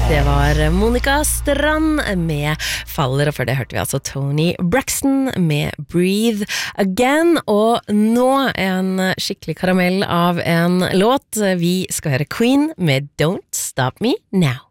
Det var Monica Strand med Faller, og før det hørte vi altså Tony Braxton med Breathe Again, og nå en skikkelig karamell av en låt. Vi skal høre Queen med Don't Stop Me Now.